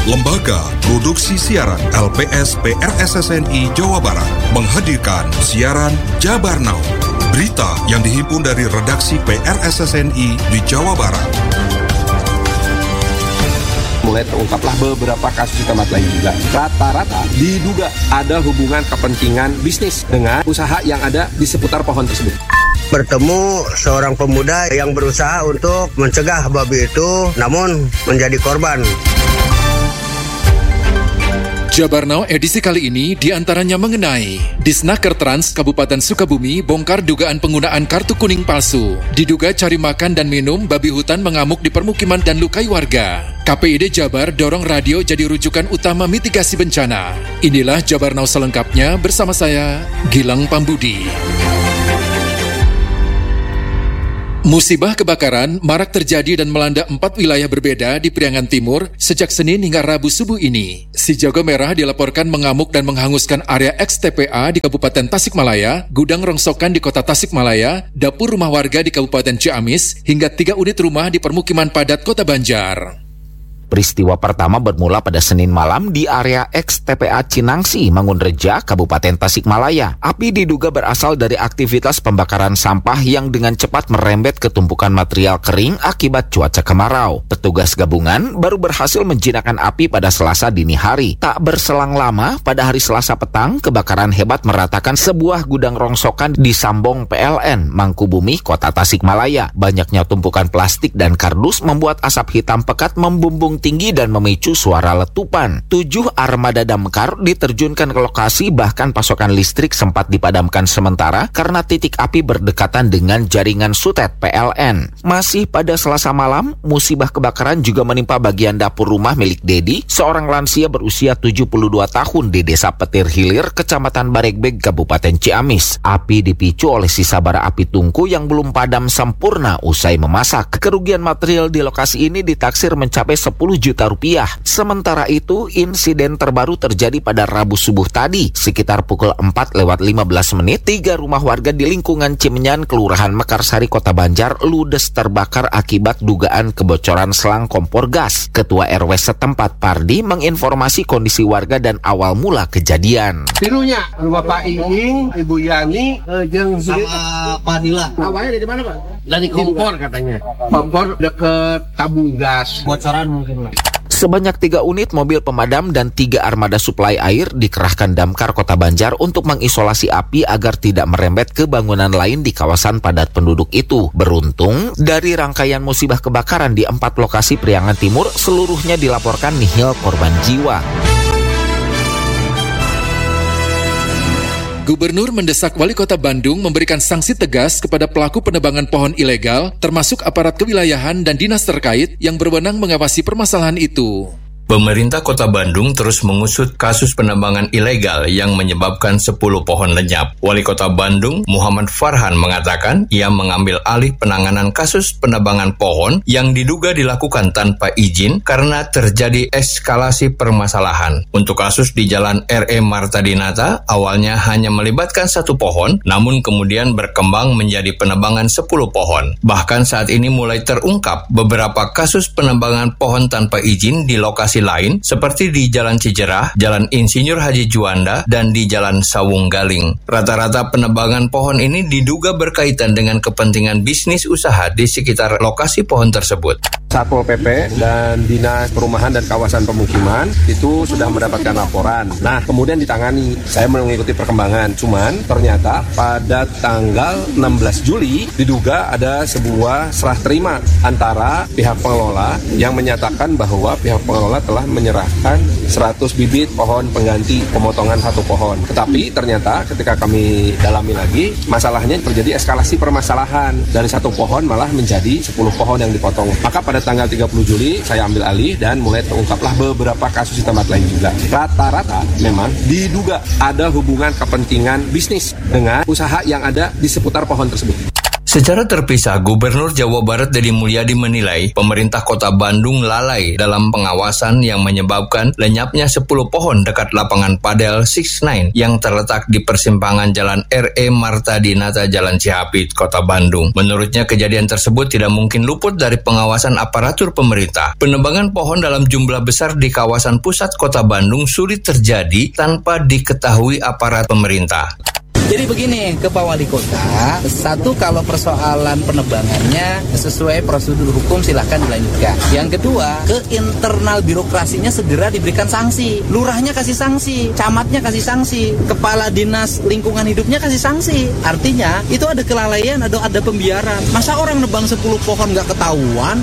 Lembaga Produksi Siaran LPS PRSSNI Jawa Barat menghadirkan siaran Jabar Now, berita yang dihimpun dari redaksi PRSSNI di Jawa Barat. Mulai terungkaplah beberapa kasus di tempat lain juga. Rata-rata diduga ada hubungan kepentingan bisnis dengan usaha yang ada di seputar pohon tersebut. Bertemu seorang pemuda yang berusaha untuk mencegah babi itu, namun menjadi korban. Jabar Now edisi kali ini diantaranya mengenai Disnaker Trans Kabupaten Sukabumi bongkar dugaan penggunaan kartu kuning palsu. Diduga cari makan dan minum, babi hutan mengamuk di permukiman dan lukai warga. KPID Jabar dorong radio jadi rujukan utama mitigasi bencana. Inilah Jabar Now selengkapnya bersama saya, Gilang Pambudi. Musibah kebakaran marak terjadi dan melanda 4 wilayah berbeda di Priangan Timur sejak Senin hingga Rabu subuh ini. Si Jago Merah dilaporkan mengamuk dan menghanguskan area ex-TPA di Kabupaten Tasikmalaya, gudang rongsokan di Kota Tasikmalaya, dapur rumah warga di Kabupaten Ciamis, hingga 3 unit rumah di permukiman padat Kota Banjar. Peristiwa pertama bermula pada Senin malam di area ex-TPA Cinangsi, Mangunreja, Kabupaten Tasikmalaya. Api diduga berasal dari aktivitas pembakaran sampah yang dengan cepat merembet ke tumpukan material kering akibat cuaca kemarau. Petugas gabungan baru berhasil menjinakkan api pada Selasa dini hari. Tak berselang lama, pada hari Selasa petang, kebakaran hebat meratakan sebuah gudang rongsokan di Sambong PLN, Mangkubumi, Kota Tasikmalaya. Banyaknya tumpukan plastik dan kardus membuat asap hitam pekat membumbung tinggi dan memicu suara letupan. 7 armada damkar diterjunkan ke lokasi, bahkan pasokan listrik sempat dipadamkan sementara karena titik api berdekatan dengan jaringan sutet PLN. Masih pada Selasa malam, musibah kebakaran juga menimpa bagian dapur rumah milik Dedi, seorang lansia berusia 72 tahun di Desa Petir Hilir, Kecamatan Baregbeg, Kabupaten Ciamis. Api dipicu oleh sisa bara api tungku yang belum padam sempurna usai memasak. Kerugian material di lokasi ini ditaksir mencapai 10 juta rupiah. Sementara itu, insiden terbaru terjadi pada Rabu subuh tadi. Sekitar pukul 4:15 menit, 3 rumah warga di lingkungan Cimenyan, Kelurahan Mekarsari, Kota Banjar, ludes terbakar akibat dugaan kebocoran selang kompor gas. Ketua RW setempat, Pardi, menginformasi kondisi warga dan awal mula kejadian. Tirunya, Bapak Iing, Ibu Yani, jeung sama Pak Dila. Awalnya dari mana, Pak? Dari kompor katanya. Kompor deket tabung gas. Bocoran mungkin. Sebanyak 3 unit mobil pemadam dan 3 armada suplai air dikerahkan damkar Kota Banjar untuk mengisolasi api agar tidak merembet ke bangunan lain di kawasan padat penduduk itu. Beruntung, dari rangkaian musibah kebakaran di 4 lokasi Priangan Timur, seluruhnya dilaporkan nihil korban jiwa. Gubernur mendesak Wali Kota Bandung memberikan sanksi tegas kepada pelaku penebangan pohon ilegal, termasuk aparat kewilayahan dan dinas terkait yang berwenang mengawasi permasalahan itu. Pemerintah Kota Bandung terus mengusut kasus penebangan ilegal yang menyebabkan 10 pohon lenyap. Wali Kota Bandung, Muhammad Farhan, mengatakan ia mengambil alih penanganan kasus penebangan pohon yang diduga dilakukan tanpa izin karena terjadi eskalasi permasalahan. Untuk kasus di Jalan R.E. Marta Dinata, awalnya hanya melibatkan 1 pohon, namun kemudian berkembang menjadi penebangan 10 pohon. Bahkan saat ini mulai terungkap beberapa kasus penebangan pohon tanpa izin di lokasi lain seperti di Jalan Cijerah, Jalan Insinyur Haji Juanda, dan di Jalan Sawung Galing. Rata-rata penebangan pohon ini diduga berkaitan dengan kepentingan bisnis usaha di sekitar lokasi pohon tersebut. Satpol PP dan Dinas Perumahan dan Kawasan Pemukiman itu sudah mendapatkan laporan. Nah, kemudian ditangani. Saya mengikuti perkembangan. Cuman ternyata pada tanggal 16 Juli diduga ada sebuah serah terima antara pihak pengelola yang menyatakan bahwa pihak pengelola telah menyerahkan 100 bibit pohon pengganti pemotongan 1 pohon. Tetapi ternyata ketika kami dalami lagi, masalahnya terjadi eskalasi permasalahan. Dari 1 pohon malah menjadi 10 pohon yang dipotong. Maka pada tanggal 30 Juli saya ambil alih dan mulai terungkaplah beberapa kasus di tempat lain juga. Rata-rata memang diduga ada hubungan kepentingan bisnis dengan usaha yang ada di seputar pohon tersebut. Secara terpisah, Gubernur Jawa Barat Deddy Mulyadi menilai pemerintah Kota Bandung lalai dalam pengawasan yang menyebabkan lenyapnya 10 pohon dekat lapangan padel 69 yang terletak di persimpangan Jalan R.E. Marta Dinata Jalan Cihapit, Kota Bandung. Menurutnya kejadian tersebut tidak mungkin luput dari pengawasan aparatur pemerintah. Penebangan pohon dalam jumlah besar di kawasan pusat Kota Bandung sulit terjadi tanpa diketahui aparat pemerintah. Jadi begini, ke Pak Wali Kota, satu kalau persoalan penebangannya sesuai prosedur hukum silahkan dilanjutkan. Yang kedua, ke internal birokrasinya segera diberikan sanksi. Lurahnya kasih sanksi, camatnya kasih sanksi, kepala dinas lingkungan hidupnya kasih sanksi. Artinya itu ada kelalaian, ada pembiaran. Masa orang nebang 10 pohon nggak ketahuan?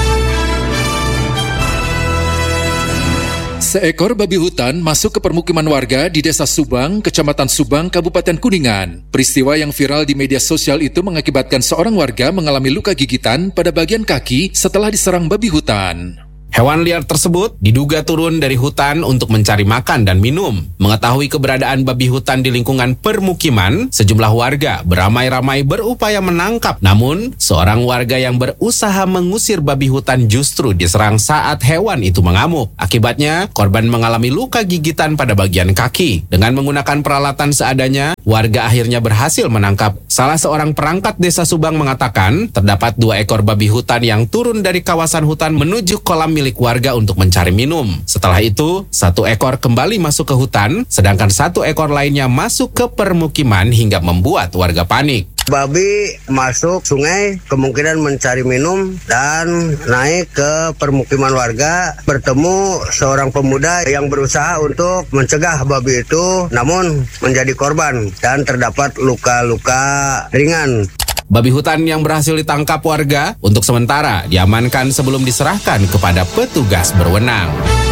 Seekor babi hutan masuk ke permukiman warga di Desa Subang, Kecamatan Subang, Kabupaten Kuningan. Peristiwa yang viral di media sosial itu mengakibatkan seorang warga mengalami luka gigitan pada bagian kaki setelah diserang babi hutan. Hewan liar tersebut diduga turun dari hutan untuk mencari makan dan minum. Mengetahui keberadaan babi hutan di lingkungan permukiman, sejumlah warga beramai-ramai berupaya menangkap. Namun, seorang warga yang berusaha mengusir babi hutan justru diserang saat hewan itu mengamuk. Akibatnya, korban mengalami luka gigitan pada bagian kaki. Dengan menggunakan peralatan seadanya, warga akhirnya berhasil menangkap. Salah seorang perangkat Desa Subang mengatakan, terdapat 2 ekor babi hutan yang turun dari kawasan hutan menuju kolam milik warga untuk mencari minum. Setelah itu, 1 ekor kembali masuk ke hutan, sedangkan 1 ekor lainnya masuk ke permukiman hingga membuat warga panik. Babi masuk sungai, kemungkinan mencari minum dan naik ke permukiman warga, bertemu seorang pemuda yang berusaha untuk mencegah babi itu, namun menjadi korban dan terdapat luka-luka ringan. Babi hutan yang berhasil ditangkap warga untuk sementara diamankan sebelum diserahkan kepada petugas berwenang.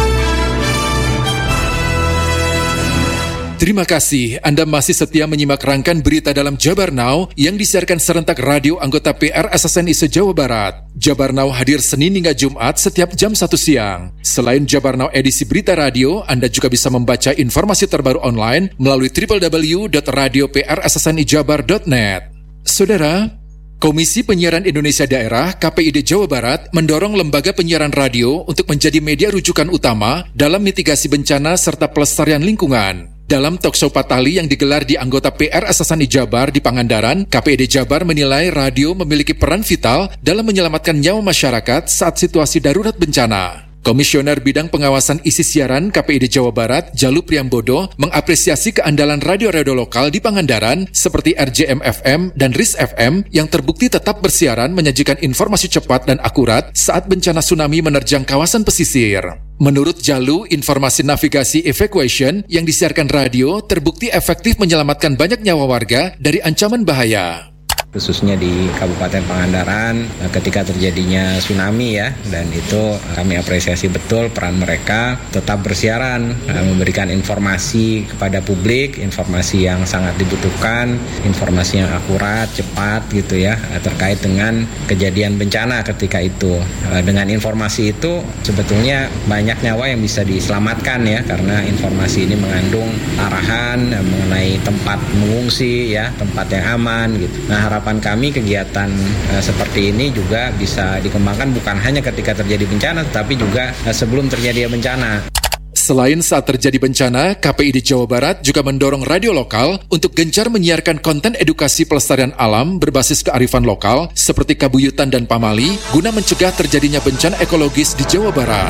Terima kasih Anda masih setia menyimak rangkaian berita dalam Jabar Now yang disiarkan serentak radio anggota PRSSNI se-Jawa Barat. Jabar Now hadir Senin hingga Jumat setiap jam 1 siang. Selain Jabar Now edisi berita radio, Anda juga bisa membaca informasi terbaru online melalui www.radioprssnijabar.net. Saudara, Komisi Penyiaran Indonesia Daerah KPID Jawa Barat mendorong lembaga penyiaran radio untuk menjadi media rujukan utama dalam mitigasi bencana serta pelestarian lingkungan. Dalam talkshow Patali yang digelar di anggota PRSSNI Jabar di Pangandaran, KPID Jabar menilai radio memiliki peran vital dalam menyelamatkan nyawa masyarakat saat situasi darurat bencana. Komisioner Bidang Pengawasan Isi Siaran KPID Jawa Barat, Jalu Priambodo, mengapresiasi keandalan radio-radio lokal di Pangandaran seperti RJM FM dan RIS FM yang terbukti tetap bersiaran menyajikan informasi cepat dan akurat saat bencana tsunami menerjang kawasan pesisir. Menurut Jalu, informasi navigasi evacuation yang disiarkan radio terbukti efektif menyelamatkan banyak nyawa warga dari ancaman bahaya. Khususnya di Kabupaten Pangandaran ketika terjadinya tsunami ya, dan itu kami apresiasi betul peran mereka tetap bersiaran, memberikan informasi kepada publik, informasi yang sangat dibutuhkan, informasi yang akurat, cepat gitu ya, terkait dengan kejadian bencana ketika itu. Dengan informasi itu sebetulnya banyak nyawa yang bisa diselamatkan ya, karena informasi ini mengandung arahan mengenai tempat mengungsi ya, tempat yang aman gitu. Nah, harapan kami kegiatan seperti ini juga bisa dikembangkan bukan hanya ketika terjadi bencana, tetapi juga sebelum terjadi bencana. Selain saat terjadi bencana, KPID Jawa Barat juga mendorong radio lokal untuk gencar menyiarkan konten edukasi pelestarian alam berbasis kearifan lokal seperti Kabuyutan dan Pamali guna mencegah terjadinya bencana ekologis di Jawa Barat.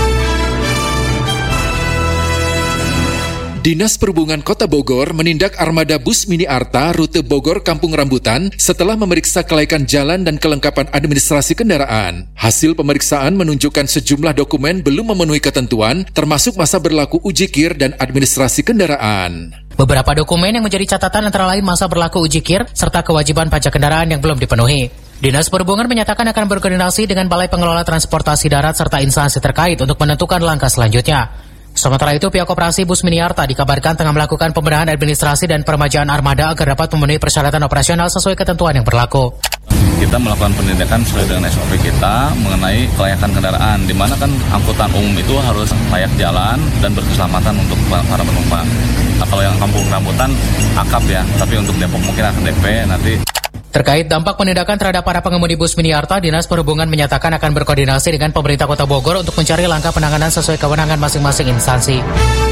Dinas Perhubungan Kota Bogor menindak armada bus Mini Arta rute Bogor Kampung Rambutan setelah memeriksa kelaikan jalan dan kelengkapan administrasi kendaraan. Hasil pemeriksaan menunjukkan sejumlah dokumen belum memenuhi ketentuan, termasuk masa berlaku uji KIR dan administrasi kendaraan. Beberapa dokumen yang menjadi catatan antara lain masa berlaku uji KIR serta kewajiban pajak kendaraan yang belum dipenuhi. Dinas Perhubungan menyatakan akan berkoordinasi dengan Balai Pengelola Transportasi Darat serta instansi terkait untuk menentukan langkah selanjutnya. Sementara itu, pihak operasi bus Mini Arta dikabarkan tengah melakukan pembenahan administrasi dan peremajaan armada agar dapat memenuhi persyaratan operasional sesuai ketentuan yang berlaku. Kita melakukan penindakan sesuai dengan SOP kita mengenai kelayakan kendaraan, di mana kan angkutan umum itu harus layak jalan dan berkeselamatan untuk para penumpang. Nah, kalau yang Kampung Rambutan akap ya, tapi untuk Depok mungkin akan DP nanti. Terkait dampak penindakan terhadap para pengemudi bus Miniarta, Dinas Perhubungan menyatakan akan berkoordinasi dengan pemerintah Kota Bogor untuk mencari langkah penanganan sesuai kewenangan masing-masing instansi.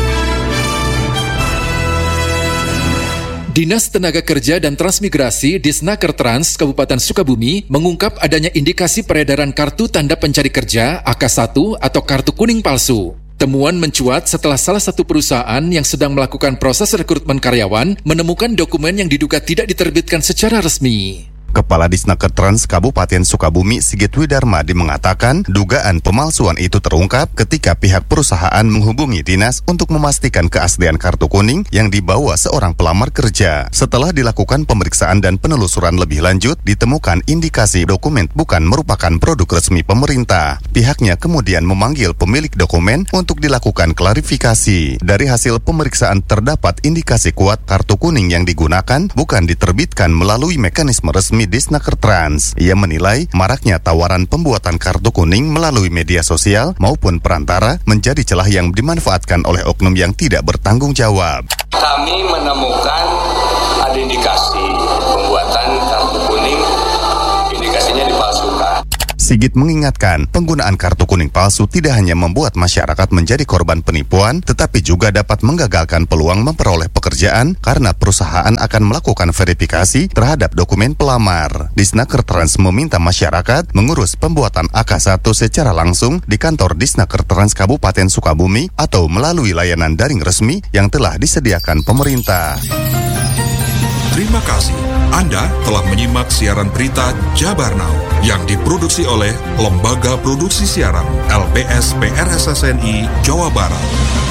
Dinas Tenaga Kerja dan Transmigrasi Disnaker Trans Kabupaten Sukabumi mengungkap adanya indikasi peredaran kartu tanda pencari kerja AK1 atau kartu kuning palsu. Temuan mencuat setelah salah satu perusahaan yang sedang melakukan proses rekrutmen karyawan menemukan dokumen yang diduga tidak diterbitkan secara resmi. Kepala Disnaker Trans Kabupaten Sukabumi Sigit Widarmadi mengatakan dugaan pemalsuan itu terungkap ketika pihak perusahaan menghubungi dinas untuk memastikan keaslian kartu kuning yang dibawa seorang pelamar kerja. Setelah dilakukan pemeriksaan dan penelusuran lebih lanjut, ditemukan indikasi dokumen bukan merupakan produk resmi pemerintah. Pihaknya kemudian memanggil pemilik dokumen untuk dilakukan klarifikasi. Dari hasil pemeriksaan terdapat indikasi kuat kartu kuning yang digunakan bukan diterbitkan melalui mekanisme resmi Disnaker Trans. Ia menilai maraknya tawaran pembuatan kartu kuning melalui media sosial maupun perantara menjadi celah yang dimanfaatkan oleh oknum yang tidak bertanggung jawab. Kami menemukan ada indikasi pembuatan kartu kuning, indikasinya dipalsukan. Sigit mengingatkan, penggunaan kartu kuning palsu tidak hanya membuat masyarakat menjadi korban penipuan, tetapi juga dapat menggagalkan peluang memperoleh pekerjaan karena perusahaan akan melakukan verifikasi terhadap dokumen pelamar. Disnaker Trans meminta masyarakat mengurus pembuatan AK1 secara langsung di kantor Disnaker Trans Kabupaten Sukabumi atau melalui layanan daring resmi yang telah disediakan pemerintah. Terima kasih. Anda telah menyimak siaran berita Jabar Now yang diproduksi oleh Lembaga Produksi Siaran LPS PRSSNI Jawa Barat.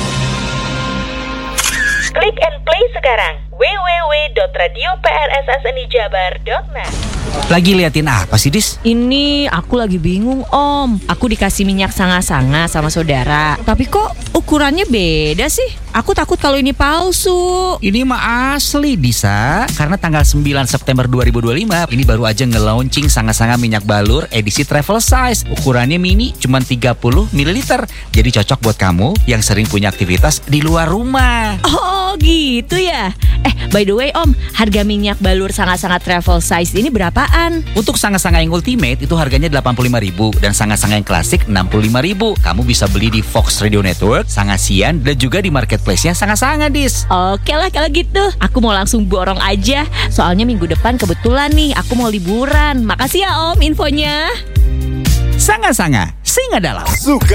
Klik and play sekarang www.radioprssnijabar.net. Lagi liatin apa sih, Dis? Ini aku lagi bingung, Om. Aku dikasih minyak sanga-sanga sama saudara, tapi kok ukurannya beda sih? Aku takut kalau ini palsu. Ini mah asli, Disa. Karena tanggal 9 September 2025 ini baru aja nge-launching sanga-sanga minyak balur edisi travel size. Ukurannya mini, cuma 30 ml. Jadi cocok buat kamu yang sering punya aktivitas di luar rumah. Oh gitu ya. By the way, Om, harga minyak balur sanga-sanga travel size ini berapaan? Untuk sanga-sanga yang ultimate itu harganya 85.000 dan sanga-sanga yang klasik 65.000. Kamu bisa beli di Fox Radio Network, Sangasian, dan juga di marketplace-nya Sanga-Sanga, Dis. Oke lah kalau gitu. Aku mau langsung borong aja. Soalnya minggu depan kebetulan nih aku mau liburan. Makasih ya, Om, infonya. Sanga-Sanga, singa dalam. Suka